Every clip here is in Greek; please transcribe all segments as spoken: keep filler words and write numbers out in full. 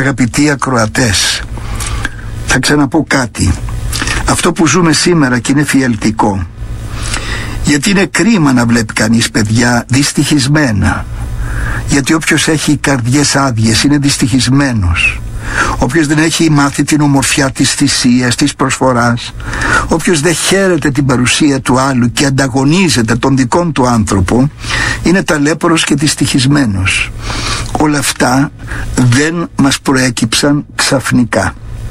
Αγαπητοί ακροατές, θα ξαναπώ κάτι. Αυτό που ζούμε σήμερα και είναι φιαλτικό, γιατί είναι κρίμα να βλέπει κανείς παιδιά δυστυχισμένα, γιατί όποιος έχει καρδιές άδειες είναι δυστυχισμένος. Όποιος δεν έχει μάθει την ομορφιά της θυσίας, της προσφοράς, όποιος δεν χαίρεται την παρουσία του άλλου και ανταγωνίζεται τον δικών του άνθρωπο, είναι ταλέπορος και δυστυχισμένος. Όλα αυτά δεν μας προέκυψαν ξαφνικά.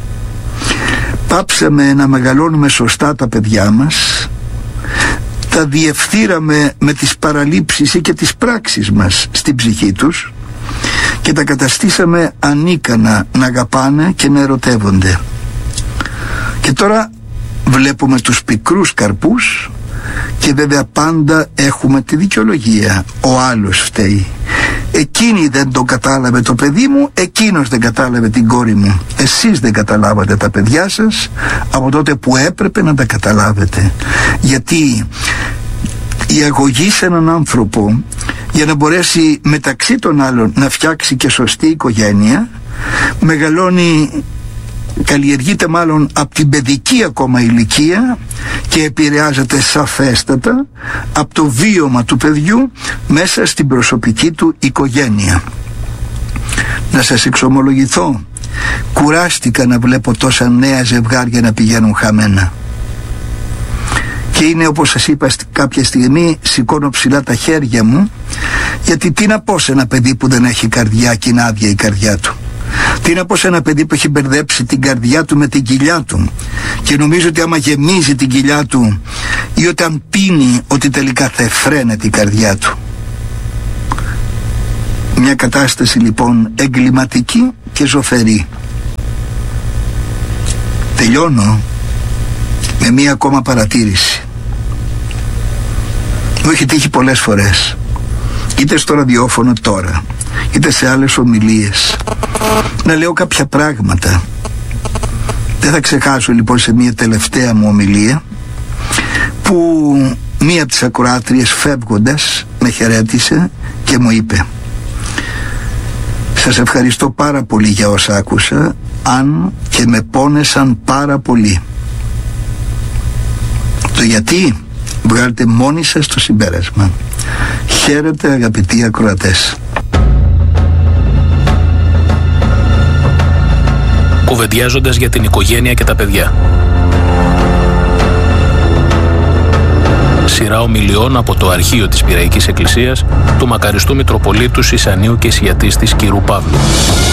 Πάψαμε να μεγαλώνουμε σωστά τα παιδιά μας, τα διευθύραμε με τις παραλήψεις ή και τις πράξεις μας στην ψυχή τους και τα καταστήσαμε ανίκανα να αγαπάνε και να ερωτεύονται. Και τώρα βλέπουμε τους πικρούς καρπούς και βέβαια πάντα έχουμε τη δικαιολογία. Ο άλλος φταίει. Εκείνη δεν το κατάλαβε το παιδί μου, εκείνος δεν κατάλαβε την κόρη μου. Εσείς δεν καταλάβατε τα παιδιά σας από τότε που έπρεπε να τα καταλάβετε. Γιατί η αγωγή σε έναν άνθρωπο, για να μπορέσει μεταξύ των άλλων να φτιάξει και σωστή οικογένεια, μεγαλώνει, καλλιεργείται μάλλον από την παιδική ακόμα ηλικία και επηρεάζεται σαφέστατα από το βίωμα του παιδιού μέσα στην προσωπική του οικογένεια. Να σας εξομολογηθώ, κουράστηκα να βλέπω τόσα νέα ζευγάρια να πηγαίνουν χαμένα. Και είναι, όπως σας είπα κάποια στιγμή, σηκώνω ψηλά τα χέρια μου, γιατί τι να πω σε ένα παιδί που δεν έχει καρδιά και είναι άδεια η καρδιά του. Τι να πω σε ένα παιδί που έχει μπερδέψει την καρδιά του με την κοιλιά του και νομίζω ότι άμα γεμίζει την κοιλιά του ή όταν πίνει ότι τελικά θα εφραίνεται η καρδιά του. Μια κατάσταση λοιπόν εγκληματική και ζωφερή. Τελειώνω με μία ακόμα παρατήρηση. Μου έχει τύχει πολλές φορές, είτε στο ραδιόφωνο τώρα, είτε σε άλλες ομιλίες, να λέω κάποια πράγματα. Δεν θα ξεχάσω λοιπόν σε μία τελευταία μου ομιλία που μία από τις ακροάτριες φεύγοντας με χαιρέτησε και μου είπε: σας ευχαριστώ πάρα πολύ για όσα άκουσα, αν και με πόνεσαν πάρα πολύ. Το γιατί βγάλετε μόνοι σας το συμπέρασμα. Χαίρετε αγαπητοί ακροατές. Κουβεντιάζοντας για την οικογένεια και τα παιδιά. Σειρά ομιλιών από το αρχείο της Πειραϊκής Εκκλησίας του μακαριστού Μητροπολίτου Σισανίου και Σιατής της Κυρού Παύλου.